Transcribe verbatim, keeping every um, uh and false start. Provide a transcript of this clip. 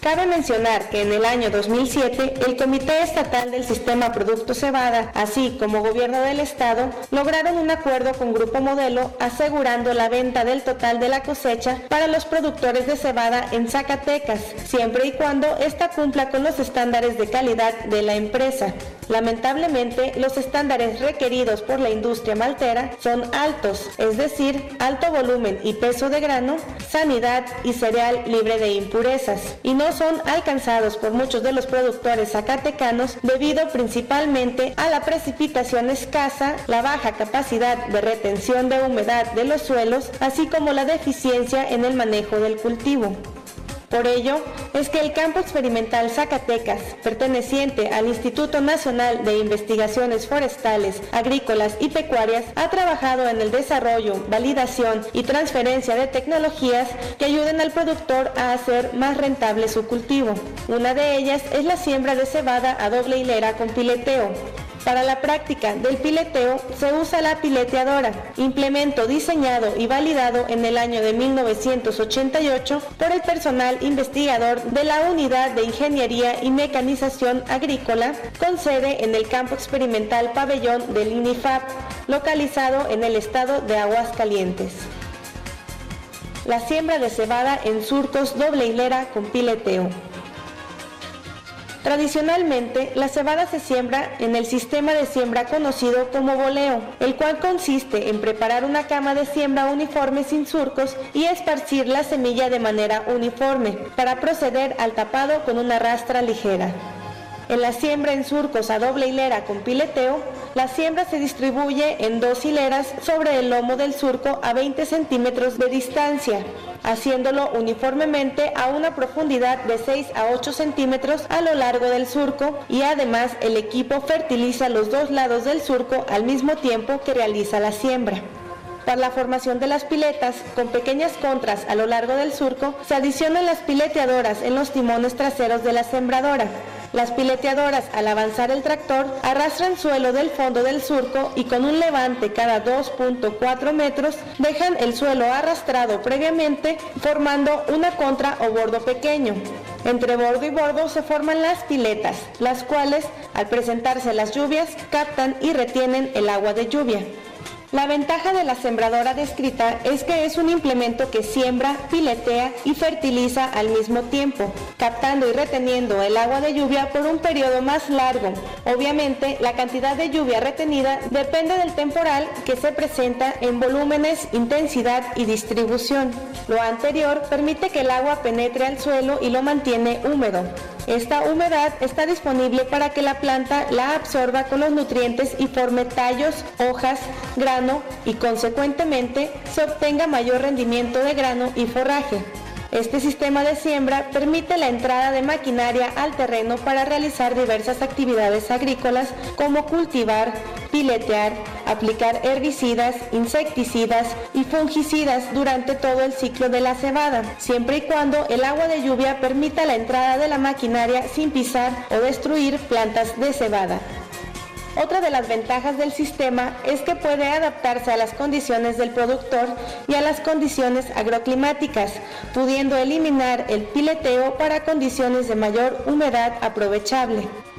Cabe mencionar que en el año dos mil siete, el Comité Estatal del Sistema Producto Cebada, así como Gobierno del Estado, lograron un acuerdo con Grupo Modelo asegurando la venta del total de la cosecha para los productores de cebada en Zacatecas, siempre y cuando ésta cumpla con los estándares de calidad de la empresa. Lamentablemente, los estándares requeridos por la industria maltera son altos, es decir, alto volumen y peso de grano, sanidad y cereal libre de impurezas, y no son alcanzados por muchos de los productores zacatecanos debido principalmente a la precipitación escasa, la baja capacidad de retención de humedad de los suelos, así como la deficiencia en el manejo del cultivo. Por ello, es que el Campo Experimental Zacatecas, perteneciente al Instituto Nacional de Investigaciones Forestales, Agrícolas y Pecuarias, ha trabajado en el desarrollo, validación y transferencia de tecnologías que ayuden al productor a hacer más rentable su cultivo. Una de ellas es la siembra de cebada a doble hilera con pileteo. Para la práctica del pileteo se usa la pileteadora, implemento diseñado y validado en el año de mil novecientos ochenta y ocho por el personal investigador de la Unidad de Ingeniería y Mecanización Agrícola, con sede en el Campo Experimental Pabellón del INIFAP, localizado en el estado de Aguascalientes. La siembra de cebada en surcos doble hilera con pileteo. Tradicionalmente, la cebada se siembra en el sistema de siembra conocido como boleo, el cual consiste en preparar una cama de siembra uniforme sin surcos y esparcir la semilla de manera uniforme, para proceder al tapado con una rastra ligera. En la siembra en surcos a doble hilera con pileteo, la siembra se distribuye en dos hileras sobre el lomo del surco a veinte centímetros de distancia, haciéndolo uniformemente a una profundidad de seis a ocho centímetros a lo largo del surco, y además el equipo fertiliza los dos lados del surco al mismo tiempo que realiza la siembra. Para la formación de las piletas, con pequeñas contras a lo largo del surco, se adicionan las pileteadoras en los timones traseros de la sembradora. Las pileteadoras, al avanzar el tractor, arrastran suelo del fondo del surco y con un levante cada dos punto cuatro metros, dejan el suelo arrastrado previamente, formando una contra o bordo pequeño. Entre bordo y bordo se forman las piletas, las cuales, al presentarse las lluvias, captan y retienen el agua de lluvia. La ventaja de la sembradora descrita es que es un implemento que siembra, piletea y fertiliza al mismo tiempo, captando y reteniendo el agua de lluvia por un periodo más largo. Obviamente, la cantidad de lluvia retenida depende del temporal que se presenta en volúmenes, intensidad y distribución. Lo anterior permite que el agua penetre al suelo y lo mantiene húmedo. Esta humedad está disponible para que la planta la absorba con los nutrientes y forme tallos, hojas, grano y consecuentemente se obtenga mayor rendimiento de grano y forraje. Este sistema de siembra permite la entrada de maquinaria al terreno para realizar diversas actividades agrícolas como cultivar, piletear, aplicar herbicidas, insecticidas y fungicidas durante todo el ciclo de la cebada, siempre y cuando el agua de lluvia permita la entrada de la maquinaria sin pisar o destruir plantas de cebada. Otra de las ventajas del sistema es que puede adaptarse a las condiciones del productor y a las condiciones agroclimáticas, pudiendo eliminar el pileteo para condiciones de mayor humedad aprovechable.